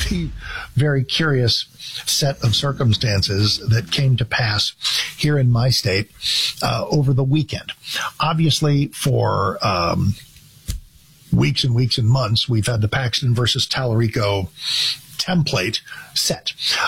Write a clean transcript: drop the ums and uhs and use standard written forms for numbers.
the very curious set of circumstances that came to pass here in my state over the weekend. Obviously, for weeks and weeks and months, we've had the Paxton versus Tallarico template set.